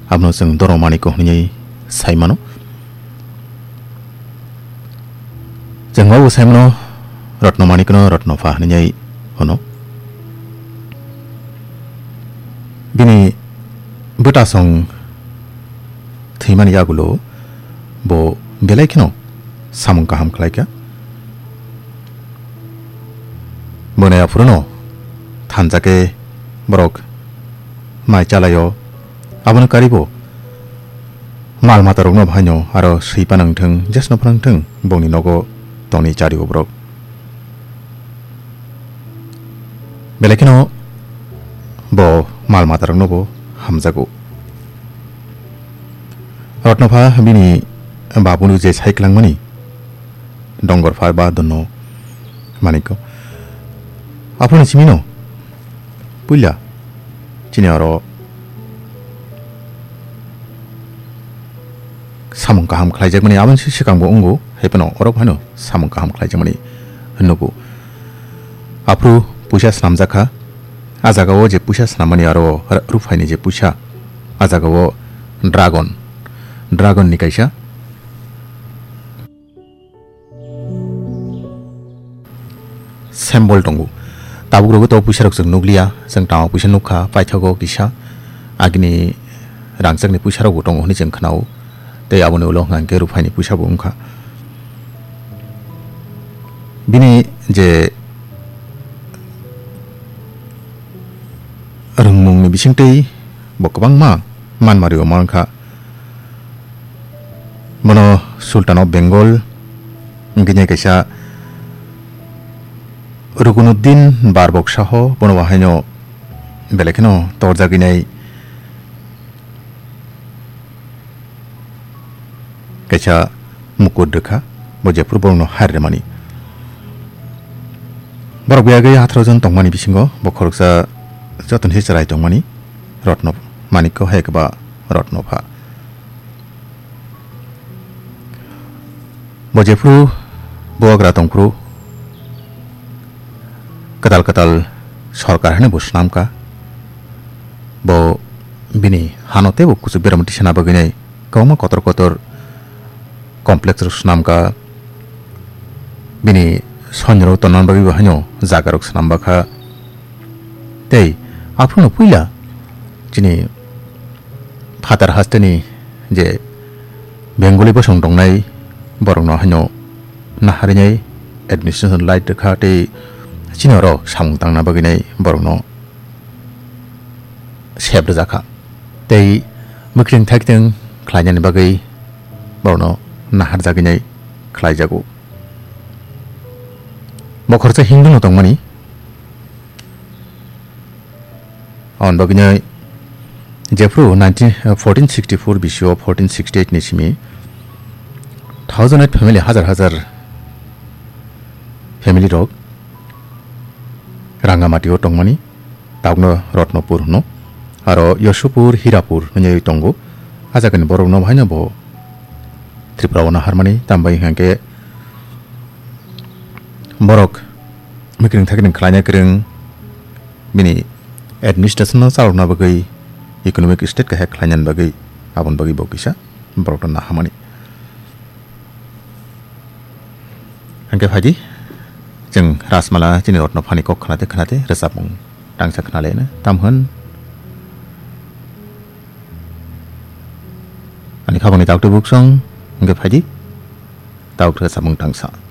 abno जों दरमानिखौ हनै साइमानो जोंबाबो साइमानो रत्नमानिखौनो रत्नफा हनै होनो बिनि बोटासं थैमानि आगुलो बो बेलायखिनो सामुं गाहाम खालायखा बोनाया फुरनो थानजाके बरक माइ चालायो आबनो कारिबो माल माता रगनो भाइनो आरो सैपा नंथों जेसनो फोनांथों बंनि नगो तनि चारिबो बरक बेलायखिनो बो माल माता रगनोबो हामजागो रत्नफा बिनि बाबुनु जे साइक्लांमानि डंगरफा बा दनो मानिको आफुनि सिमिनो पुइला चिनि आरो सामुं गाहाम खालायजागमानि आबोनसो सिगांबो अंगो हेपनो अरब हानो सामुं गाहाम खालायजागमानि होननोबो आफ्रु पुइसा स्नामजाखा आजागाव जे पुइसा स्नाममानि आरो रुफाइनि जे पुइसा आजागाव ड्रागन नि काइसा सेम्बल दंगो ताबुग्रोबो तो पुइसा रक जों नुग्लिया जों ताव पुइसा नुखा पाइथागो किसा आगिनि रांजोंनि पुइसा रगो दंगो हनि जों खनाव ते आबनो उलो हांके रुफाइनि पुइसाबो उंखा बिनि जे रोंमुंनि बिसिंतै बकबां मानमारियो मानखा मनो सुल्तान ऑफ बेंगल गिने कैसा रुकुनुद्दीन बारबक शाह बनो वाहाइनो बेलेखिनो तोरजागिनाय कैसा मुकुट रेखा बजेपुर बनो हारमानि बरक बियागै हाथ्रजन तंमानि बिसिंगो बखरकसा जतन हिसराय तंमानि रत्न मानिकखौ हेकबा रत्नफा बजेफ्रु बोग्रा तंफ्रु कदाल सरकार हने बुसनामका बो बिनि हानोते बो कुछ बेरामति सेना बगिनाय कौमा कतर कॉम्प्लेक्स रुसनामका बिनि सन्जरो तनन बगि बहानो जागारक सनामबाखा तै आफुनो पुइला चिनि फातार हास्तेनि जे बेंगली बसं दंनाय बरंनो हानो नाहारिनाय एडमिनिस्ट्रेशन लाइट रेखा तै चिनरो सामुं तांना बगिनाय बरंनो सेब्र जाखा तै मुख्रिं थाइकथों ख्लायनायनि बगै बरंनो नाहार जागिनाय ख्लायजागो बखरसे हिंदुनो दंमानि अन बगिनाय जेफ्रु 1464 बिसिओ 1468 निसिमी 1008 फैमिली हजार फैमिली रक रांगामाटिओ टंगमानि तावनो रत्नपुर नो आरो यशपुर हिरापुर नय टंगो आजागनि बरनो भाइनो बो त्रिपुरावना हारमानि तामबाय हांके बरक मिक्रिं थाकिन ख्लायना करं बिनि एडमिनिस्ट्रेशन चालना बगै इकोनॉमिक स्टेट का हेक ख्लायनान बगै आबन बगै बकिसा बरक ना हामानि हांके फाइदि जों राजमाला चिनि रत्न फानिखौ खोनाते रोजाबमुं दांसा खोनालायनो तामहोन आनि खाबानि दाउटे बुकसं हांके फाइदि दाउटे रोजाबमुं दांसा